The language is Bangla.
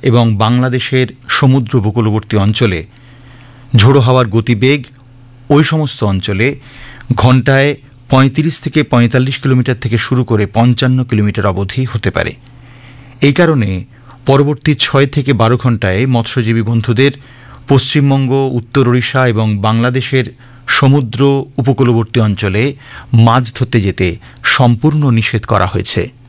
এবং বাংলাদেশের সমুদ্র উপকূলবর্তী অঞ্চলে ঝোড়ো হাওয়ার গতিবেগ ওই সমস্ত অঞ্চলে ঘণ্টায় ৩৫ থেকে ৪৫ কিলোমিটার থেকে শুরু করে ৫৫ কিলোমিটার অবধি হতে পারে। এই কারণে পরবর্তী ৬ থেকে ১২ ঘণ্টায় মৎস্যজীবী বন্ধুদের পশ্চিমবঙ্গ, উত্তর ওড়িশা এবং বাংলাদেশের সমুদ্র উপকূলবর্তী অঞ্চলে মাছ ধরতে যেতে সম্পূর্ণ নিষেধ করা হয়েছে।